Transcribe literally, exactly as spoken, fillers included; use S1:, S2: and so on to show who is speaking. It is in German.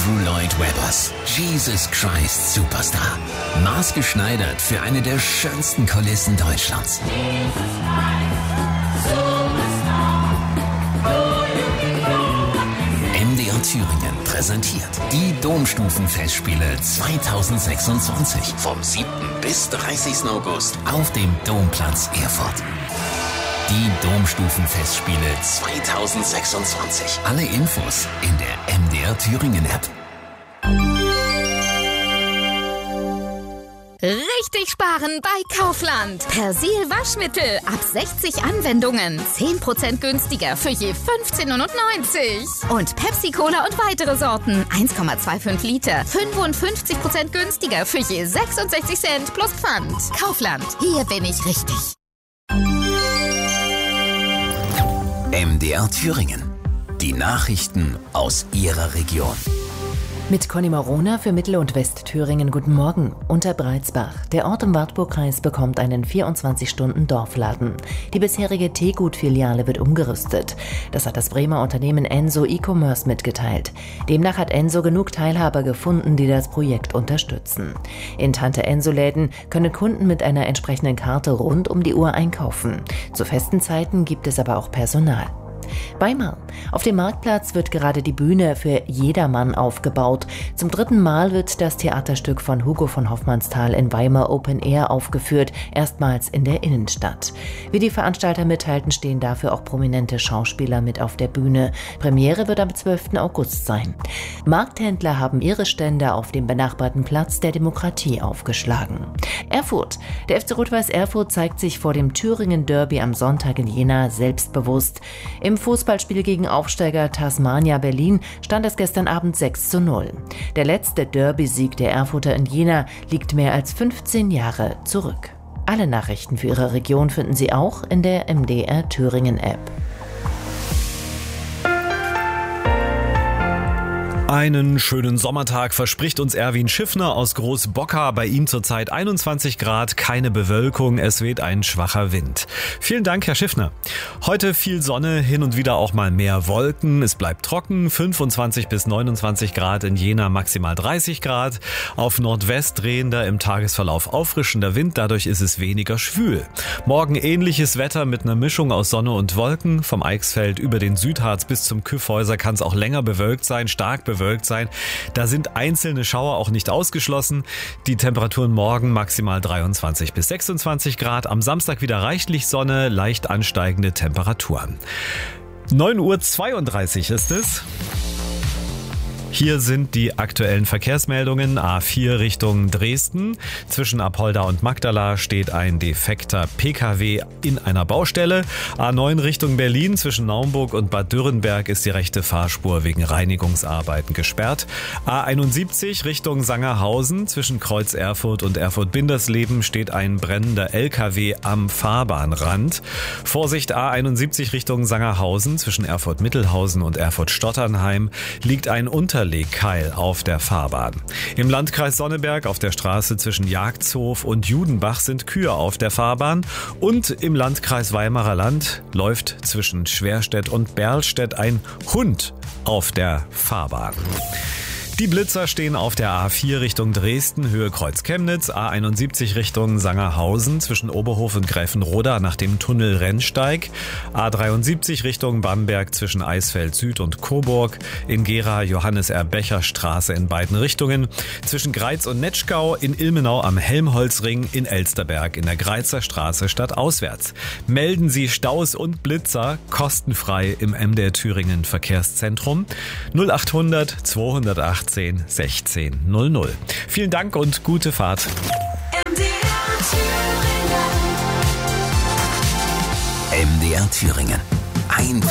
S1: Andrew Lloyd Webbers, Jesus Christ Superstar. Maßgeschneidert für eine der schönsten Kulissen Deutschlands. M D R Thüringen präsentiert die Domstufenfestspiele zweitausendsechsundzwanzig vom siebten bis dreißigsten August auf dem Domplatz Erfurt. Die Domstufenfestspiele zweitausendsechsundzwanzig. Alle Infos in der M D R Thüringen App.
S2: Richtig sparen bei Kaufland. Persil Waschmittel ab sechzig Anwendungen. zehn Prozent günstiger für je fünfzehn neunundneunzig. Und Pepsi Cola und weitere Sorten. eins Komma fünfundzwanzig Liter. fünfundfünfzig Prozent günstiger für je sechsundsechzig Cent plus Pfand. Kaufland. Hier bin ich richtig.
S1: M D R Thüringen. Die Nachrichten aus Ihrer Region.
S3: Mit Conny Marona für Mittel- und Westthüringen. Guten Morgen. Unterbreitsbach. Der Ort im Wartburgkreis bekommt einen vierundzwanzig-Stunden-Dorfladen. Die bisherige Teegut-Filiale wird umgerüstet. Das hat das Bremer Unternehmen Enso E-Commerce mitgeteilt. Demnach hat Enso genug Teilhaber gefunden, die das Projekt unterstützen. In Tante-Enso-Läden können Kunden mit einer entsprechenden Karte rund um die Uhr einkaufen. Zu festen Zeiten gibt es aber auch Personal. Weimar. Auf dem Marktplatz wird gerade die Bühne für Jedermann aufgebaut. Zum dritten Mal wird das Theaterstück von Hugo von Hofmannsthal in Weimar Open Air aufgeführt, erstmals in der Innenstadt. Wie die Veranstalter mitteilten, stehen dafür auch prominente Schauspieler mit auf der Bühne. Premiere wird am zwölften August sein. Markthändler haben ihre Stände auf dem benachbarten Platz der Demokratie aufgeschlagen. Erfurt. Der F C Rot-Weiß Erfurt zeigt sich vor dem Thüringen-Derby am Sonntag in Jena selbstbewusst. Im Fußballspiel gegen Aufsteiger Tasmania Berlin stand es gestern Abend sechs zu null. Der letzte Derby-Sieg der Erfurter in Jena liegt mehr als fünfzehn Jahre zurück. Alle Nachrichten für Ihre Region finden Sie auch in der M D R Thüringen App.
S4: Einen schönen Sommertag verspricht uns Erwin Schiffner aus Großbocker. Bei ihm zurzeit einundzwanzig Grad, keine Bewölkung, es weht ein schwacher Wind. Vielen Dank, Herr Schiffner. Heute viel Sonne, hin und wieder auch mal mehr Wolken. Es bleibt trocken, fünfundzwanzig bis neunundzwanzig Grad in Jena, maximal dreißig Grad. Auf Nordwest drehender, im Tagesverlauf auffrischender Wind, dadurch ist es weniger schwül. Morgen ähnliches Wetter mit einer Mischung aus Sonne und Wolken. Vom Eichsfeld über den Südharz bis zum Kyffhäuser kann es auch länger bewölkt sein, stark bewölkt sein. Da sind einzelne Schauer auch nicht ausgeschlossen. Die Temperaturen morgen maximal dreiundzwanzig bis sechsundzwanzig Grad. Am Samstag wieder reichlich Sonne, leicht ansteigende Temperaturen. neun Uhr zweiunddreißig ist es. Hier sind die aktuellen Verkehrsmeldungen. A vier Richtung Dresden. Zwischen Apolda und Magdala steht ein defekter P K W in einer Baustelle. A neun Richtung Berlin. Zwischen Naumburg und Bad Dürrenberg ist die rechte Fahrspur wegen Reinigungsarbeiten gesperrt. A einundsiebzig Richtung Sangerhausen. Zwischen Kreuz Erfurt und Erfurt-Bindersleben steht ein brennender L K W am Fahrbahnrand. Vorsicht, A einundsiebzig Richtung Sangerhausen. Zwischen Erfurt-Mittelhausen und Erfurt-Stotternheim liegt ein Unter Keil auf der Fahrbahn. Im Landkreis Sonneberg auf der Straße zwischen Jagdshof und Judenbach sind Kühe auf der Fahrbahn und im Landkreis Weimarer Land läuft zwischen Schwerstedt und Berlstedt ein Hund auf der Fahrbahn. Die Blitzer stehen auf der A vier Richtung Dresden, Höhe Kreuz Chemnitz, A einundsiebzig Richtung Sangerhausen zwischen Oberhof und Gräfenroda nach dem Tunnel Rennsteig, A dreiundsiebzig Richtung Bamberg zwischen Eisfeld Süd und Coburg, in Gera Johannes-R-Becher-Straße in beiden Richtungen, zwischen Greiz und Netschgau, in Ilmenau am Helmholtzring, in Elsterberg in der Greizer Straße stadtauswärts. Melden Sie Staus und Blitzer kostenfrei im M D R Thüringen Verkehrszentrum null achthundert zweihundertacht sechzehn null null. Vielen Dank und gute Fahrt.
S1: M D R Thüringen. Ein